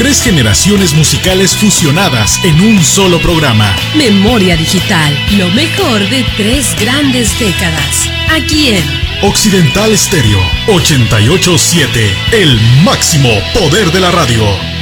3 generaciones musicales fusionadas en un solo programa. Memoria Digital, lo mejor de 3 grandes décadas. Aquí en Occidental Stereo 88.7, el máximo poder de la radio.